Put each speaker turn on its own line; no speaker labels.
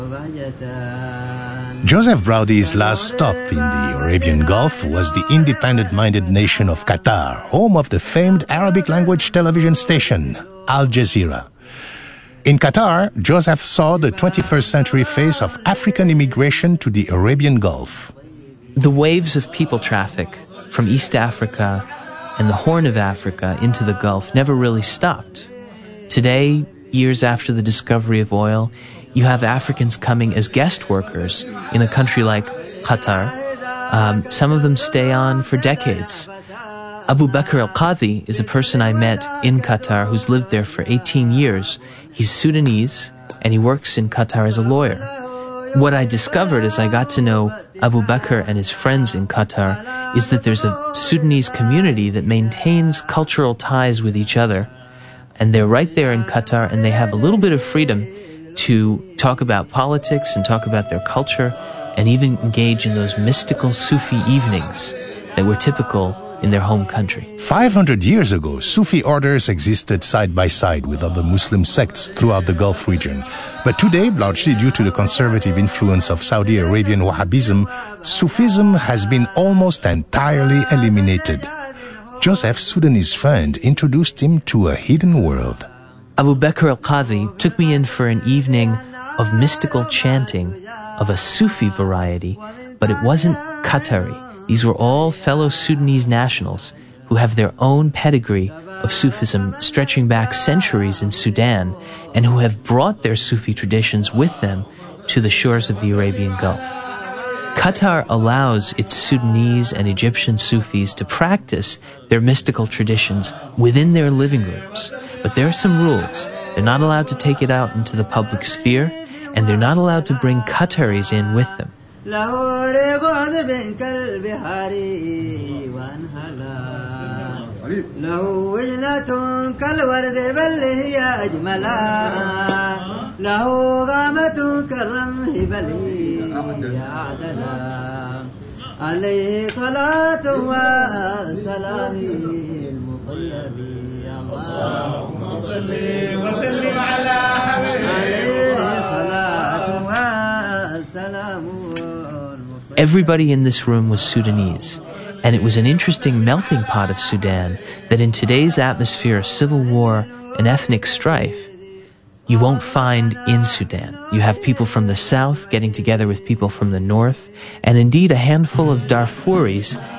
Joseph Braudy's last stop in the Arabian Gulf was the independent-minded nation of Qatar, home of the famed Arabic-language television station, Al Jazeera. In Qatar, Joseph saw the 21st century face of African immigration to the Arabian Gulf.
The waves of people traffic from East Africa and the Horn of Africa into the Gulf never really stopped. Today, years after the discovery of oil, you have Africans coming as guest workers in a country like Qatar. Some of them stay on for decades. Abu Bakr al-Qadhi is a person I met in Qatar who's lived there for 18 years. He's Sudanese, and he works in Qatar as a lawyer. What I discovered as I got to know Abu Bakr and his friends in Qatar is that there's a Sudanese community that maintains cultural ties with each other, and they're right there in Qatar, and they have a little bit of freedom to talk about politics and talk about their culture and even engage in those mystical Sufi evenings that were typical in their home country.
500 years ago, Sufi orders existed side by side with other Muslim sects throughout the Gulf region. But today, largely due to the conservative influence of Saudi Arabian Wahhabism, Sufism has been almost entirely eliminated. Joseph's Sudanese friend introduced him to a hidden world.
Abu Bakr al-Qadhi took me in for an evening of mystical chanting of a Sufi variety, but it wasn't Qatari. These were all fellow Sudanese nationals who have their own pedigree of Sufism stretching back centuries in Sudan and who have brought their Sufi traditions with them to the shores of the Arabian Gulf. Qatar allows its Sudanese and Egyptian Sufis to practice their mystical traditions within their living rooms. But there are some rules. They're not allowed to take it out into the public sphere, and they're not allowed to bring Qataris in with them. Everybody in this room was Sudanese, and it was an interesting melting pot of Sudan that in today's atmosphere of civil war and ethnic strife, you won't find in Sudan. You have people from the south getting together with people from the north, and indeed a handful of Darfuris